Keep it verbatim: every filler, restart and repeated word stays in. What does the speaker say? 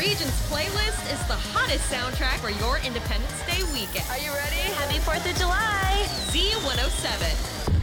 Regions playlist is the hottest soundtrack for your Independence Day weekend. Are you ready? Happy fourth of July! Z one oh seven.